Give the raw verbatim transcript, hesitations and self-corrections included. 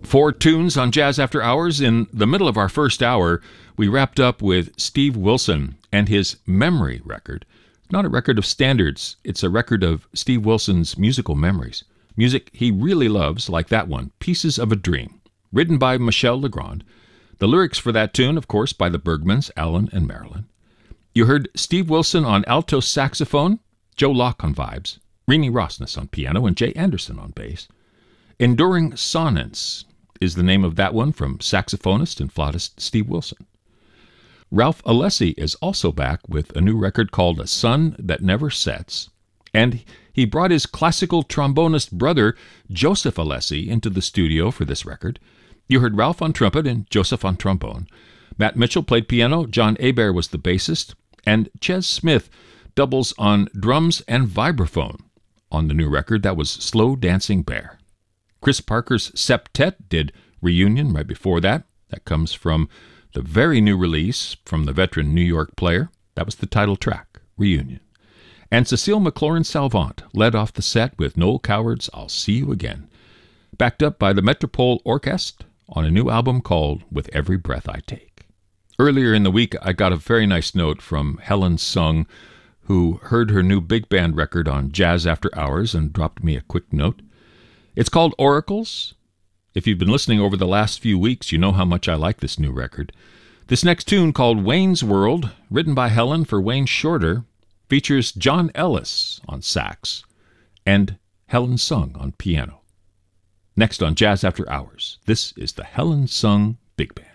Four tunes on Jazz After Hours. In the middle of our first hour, we wrapped up with Steve Wilson and his Memory record. Not a record of standards, it's a record of Steve Wilson's musical memories. Music he really loves, like that one, Pieces of a Dream, written by Michel Legrand. The lyrics for that tune, of course, by the Bergmans, Alan and Marilyn. You heard Steve Wilson on alto saxophone, Joe Locke on vibes, Renee Rosnes on piano, and Jay Anderson on bass. Enduring Sonnets is the name of that one from saxophonist and flautist Steve Wilson. Ralph Alessi is also back with a new record called A Sun That Never Sets, and he brought his classical trombonist brother Joseph Alessi into the studio for this record. You heard Ralph on trumpet and Joseph on trombone. Matt Mitchell played piano, John Hebert was the bassist, and Ches Smith doubles on drums and vibraphone on the new record. That was Slow Dancing Bear. Chris Parker's Septet did Reunion right before that. That comes from the very new release from the veteran New York player. That was the title track, Reunion. And Cecile McLaurin-Salvant led off the set with Noel Coward's I'll See You Again, backed up by the Metropole Orchestra on a new album called With Every Breath I Take. Earlier in the week, I got a very nice note from Helen Sung, who heard her new big band record on Jazz After Hours and dropped me a quick note. It's called Oracles. If you've been listening over the last few weeks, you know how much I like this new record. This next tune, called Wayne's World, written by Helen for Wayne Shorter, features John Ellis on sax and Helen Sung on piano. Next on Jazz After Hours, this is the Helen Sung Big Band.